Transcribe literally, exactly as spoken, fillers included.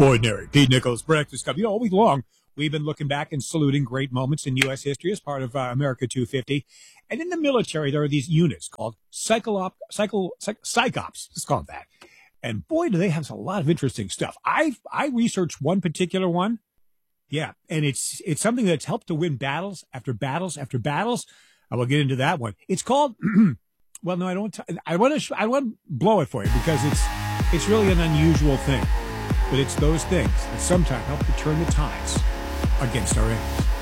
Ordinary Pete Nichols Breakfast Club. You know, all week long, we've been looking back and saluting great moments in U S history as part of uh, America two fifty. And in the military, there are these units called Psychop, Psycho, Psych, Psychops. Let's call it that. And boy, do they have a lot of interesting stuff. I I researched one particular one. Yeah, and it's it's something that's helped to win battles after battles after battles. I will get into that one. It's called. Well, no, I don't. T- I want to. Sh- I want to blow it for you because it's it's really an unusual thing. But it's those things that sometimes help to turn the tides against our enemies.